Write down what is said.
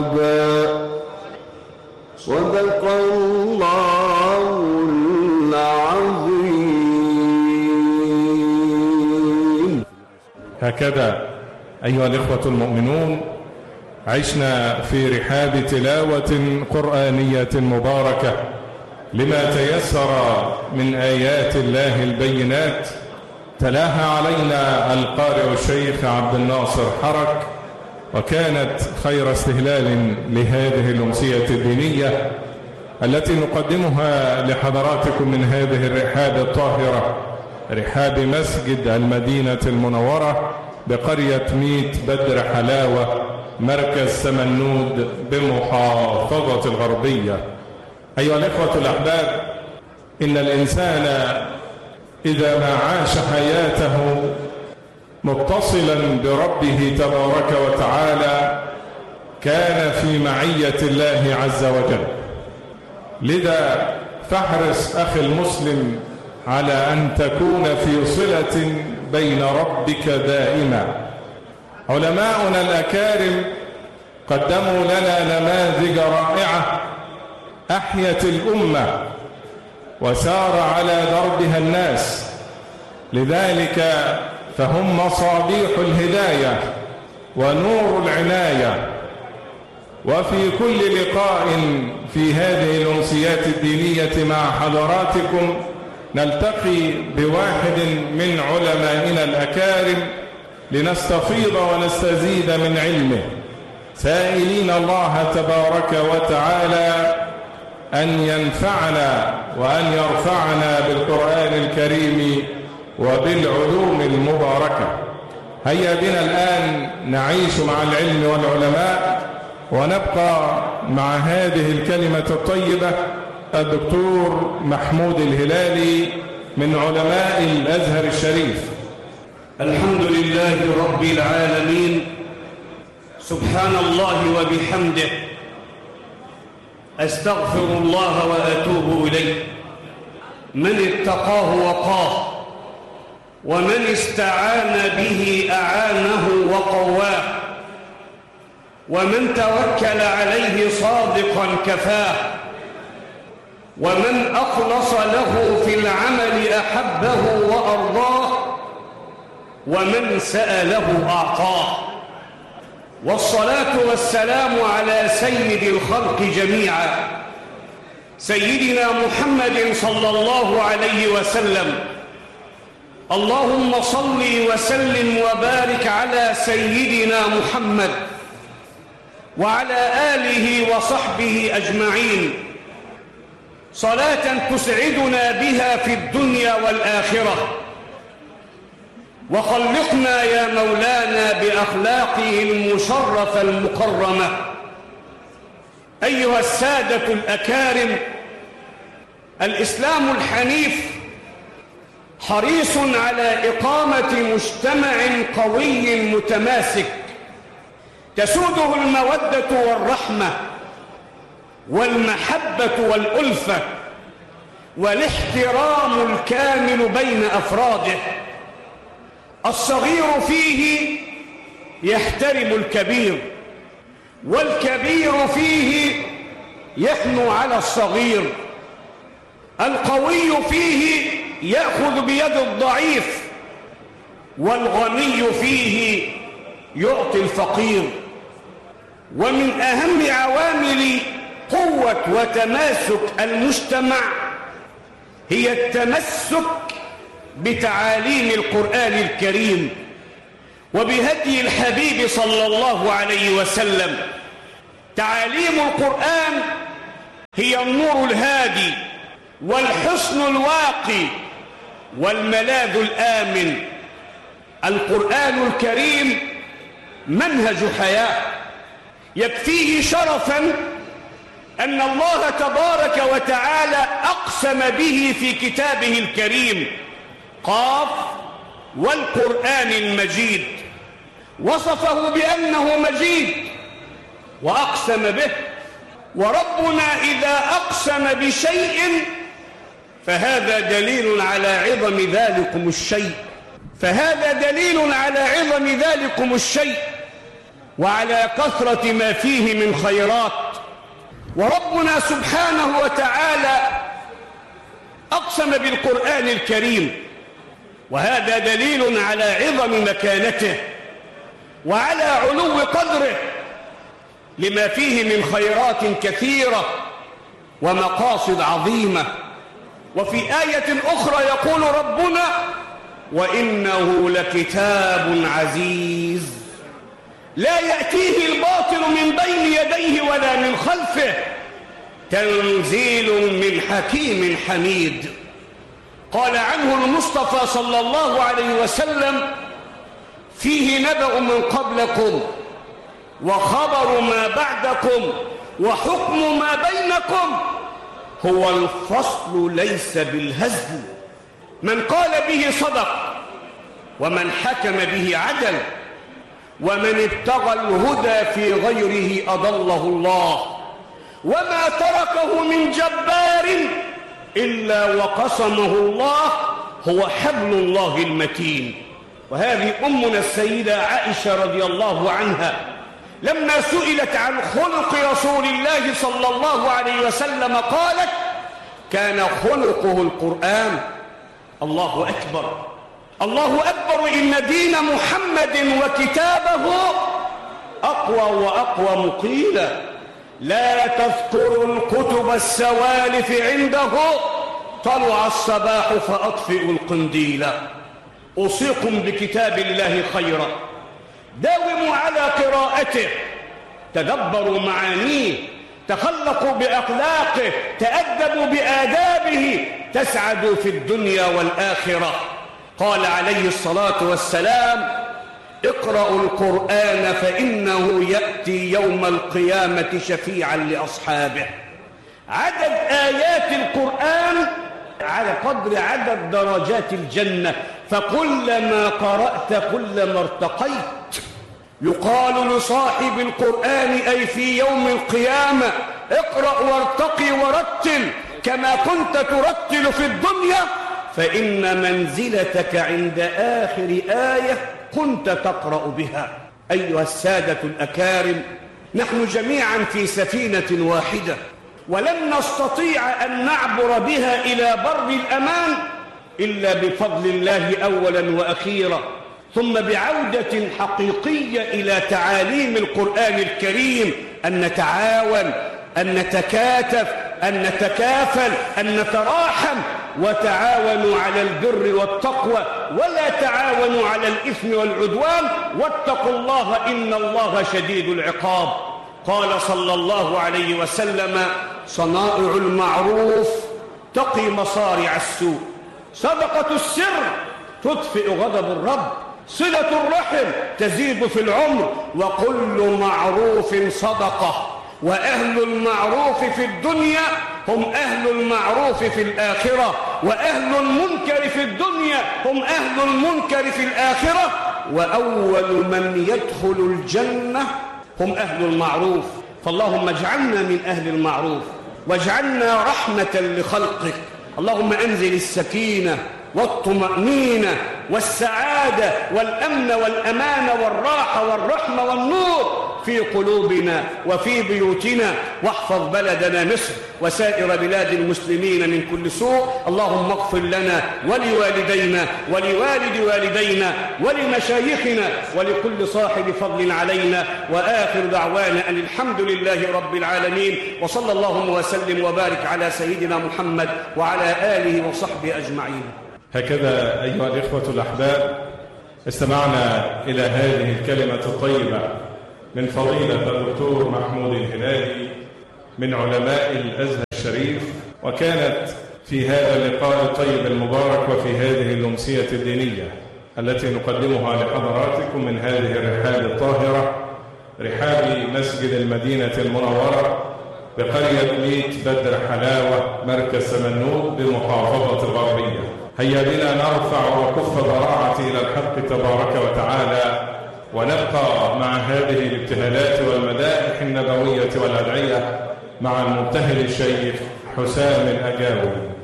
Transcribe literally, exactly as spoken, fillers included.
صدق الله العظيم. هكذا أيها الإخوة المؤمنون عشنا في رحاب تلاوة قرآنية مباركة لما تيسر من آيات الله البينات، تلاها علينا القارئ الشيخ عبد الناصر حرك، وكانت خير استهلال لهذه الأمسية الدينية التي نقدمها لحضراتكم من هذه الرحاب الطاهرة، رحاب مسجد المدينة المنورة بقرية ميت بدر حلاوة مركز سمنود بمحافظة الغربية. أيها الإخوة الأحباب، إن الإنسان إذا ما عاش حياته متصلا بربه تبارك وتعالى كان في معية الله عز وجل. لذا فاحرص أخي المسلم على أن تكون في صلة بين ربك دائما. علماؤنا الأكارم قدموا لنا نماذج رائعة أحيت الأمة وسار على دربها الناس، لذلك فهم مصابيح الهداية ونور العناية. وفي كل لقاء في هذه الأمسيات الدينية مع حضراتكم نلتقي بواحد من علمائنا الأكارم لنستفيض ونستزيد من علمه، سائلين الله تبارك وتعالى أن ينفعنا وأن يرفعنا بالقرآن الكريم وبالعلوم المباركة. هيا بنا الآن نعيش مع العلم والعلماء ونبقى مع هذه الكلمة الطيبة الدكتور محمود الهلالي من علماء الأزهر الشريف. الحمد لله رب العالمين، سبحان الله وبحمده، أستغفر الله وأتوب إليه. من اتقاه وقاه، ومن استعان به أعانه وقواه، ومن توكل عليه صادقا كفاه، ومن أخلص له في العمل أحبه وأرضاه، ومن سأله أعطاه. والصلاة والسلام على سيد الخلق جميعا، سيدنا محمد صلى الله عليه وسلم. اللهم صل وسلم وبارك على سيدنا محمد وعلى آله وصحبه أجمعين، صلاة تسعدنا بها في الدنيا والآخرة. وخلقنا يا مولانا بأخلاقه المشرفة المكرمة. أيها السادة الأكارم، الإسلام الحنيف حريص على إقامة مجتمع قوي متماسك تسوده المودة والرحمة والمحبة والألفة والاحترام الكامل بين أفراده. الصغير فيه يحترم الكبير، والكبير فيه يحنو على الصغير، القوي فيه يأخذ بيد الضعيف، والغني فيه يعطي الفقير. ومن أهم عوامل قوة وتماسك المجتمع هي التمسك بتعاليم القرآن الكريم وبهدي الحبيب صلى الله عليه وسلم. تعاليم القرآن هي النور الهادي والحصن الواقي والملاذ الآمن. القرآن الكريم منهج حياة، يكفيه شرفا أن الله تبارك وتعالى أقسم به في كتابه الكريم، قاف والقرآن المجيد، وصفه بأنه مجيد وأقسم به. وربنا إذا أقسم بشيء فهذا دليل على عظم ذلكم الشيء، فهذا دليل على عظم ذلكم الشيء. وعلى كثرة ما فيه من خيرات. وربنا سبحانه وتعالى أقسم بالقرآن الكريم، وهذا دليل على عظم مكانته وعلى علو قدره لما فيه من خيرات كثيرة ومقاصد عظيمة. وفي آية أخرى يقول ربنا: وإنه لكتاب عزيز لا يأتيه الباطل من بين يديه ولا من خلفه تنزيل من حكيم حميد. قال عنه المصطفى صلى الله عليه وسلم: فيه نبأ من قبلكم وخبر ما بعدكم وحكم ما بينكم، هو الفصل ليس بالهزل، من قال به صدق ومن حكم به عدل، ومن ابتغى الهدى في غيره أضله الله، وما تركه من جبار إلا وقسمه الله، هو حبل الله المتين. وهذه أمنا السيدة عائشة رضي الله عنها لما سئلت عن خلق رسول الله صلى الله عليه وسلم قالت: كان خلقه القرآن. الله أكبر، الله أكبر، إن دين محمد وكتابه أقوى وأقوى مقيلا. لا تذكروا الكتب السوالف عنده، طلع الصباح فأطفئوا القنديل. أوصيكم بكتاب الله خيرا، داوموا على قراءته، تدبروا معانيه، تخلقوا بأخلاقه، تأدبوا بآدابه، تسعدوا في الدنيا والآخرة. قال عليه الصلاة والسلام: اقرأوا القرآن فإنه يأتي يوم القيامة شفيعا لأصحابه. عدد آيات القرآن على قدر عدد درجات الجنة، فكلما قرأت كلما ارتقيت. يقال لصاحب القرآن أي في يوم القيامة: اقرأ وارتقي ورتل كما كنت ترتل في الدنيا، فإن منزلتك عند آخر آية كنت تقرأ بها. أيها السادة الأكارم، نحن جميعا في سفينة واحدة، ولن نستطيع أن نعبر بها إلى بر الأمان إلا بفضل الله أولا وأخيرا، ثم بعودة حقيقية إلى تعاليم القرآن الكريم، أن نتعاون، أن نتكاتف، أن نتكافل، أن نتراحم، وتعاونوا على البر والتقوى ولا تعاونوا على الإثم والعدوان، واتقوا الله إن الله شديد العقاب. قال صلى الله عليه وسلم: صنائع المعروف تقي مصارع السوء، صدقة السر تطفئ غضب الرب، صلة الرحم تزيد في العمر، وكل معروف صدقة. وأهل المعروف في الدنيا هم أهل المعروف في الآخرة، وأهل المنكر في الدنيا هم أهل المنكر في الآخرة، وأول من يدخل الجنة هم أهل المعروف. فاللهم اجعلنا من أهل المعروف، واجعلنا رحمة لخلقك. اللهم أنزل السكينة والطمأنينة والسعادة والأمن والأمان والراحة والرحمة والنور في قلوبنا وفي بيوتنا، واحفظ بلدنا مصر وسائر بلاد المسلمين من كل سوء. اللهم اغفر لنا ولوالدينا ولوالد والدينا ولمشايخنا ولكل صاحب فضل علينا، وآخر دعوانا أن الحمد لله رب العالمين، وصلى الله وسلم وبارك على سيدنا محمد وعلى آله وصحبه أجمعين. هكذا أيها الإخوة الأحباب، استمعنا إلى هذه الكلمة الطيبة من فضيلة الدكتور محمود الهلالي من علماء الأزهر الشريف، وكانت في هذا اللقاء الطيب المبارك وفي هذه الأمسية الدينية التي نقدمها لحضراتكم من هذه الرحاب الطاهرة، رحاب مسجد المدينة المنورة بقرية ميت بدر حلاوة مركز سمنود بمحافظة الغربية. هيا بنا نرفع وكف ضراعة إلى الحق تبارك وتعالى، ونبقى مع هذه الابتهالات والمدائح النبوية والأدعية مع المبتهل الشيخ حسام الأجاوي.